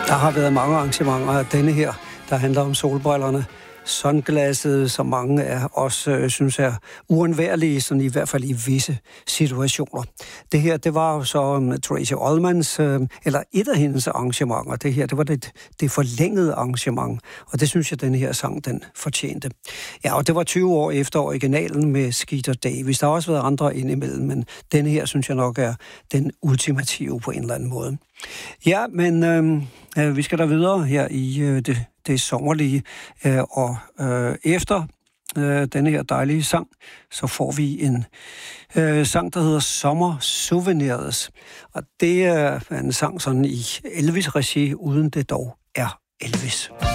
Der har været mange arrangementer af denne her, der handler om solbrillerne. Sunglasset, som mange af os synes er uundværlige, sådan i hvert fald i visse situationer. Det her, det var jo så Tracey Ullmans, eller et af hendes arrangementer. Det her, det var det forlængede arrangement, og det synes jeg, den her sang, den fortjente. Ja, og det var 20 år efter originalen med Skeeter Davis. Der har også været andre indimellem, men denne her, synes jeg nok er den ultimative på en eller anden måde. Ja, men vi skal da videre her i det sommerlige, og efter denne her dejlige sang, så får vi en sang, der hedder Sommer Souvenirs. Og det er en sang sådan i Elvis-regi, uden det dog er Elvis.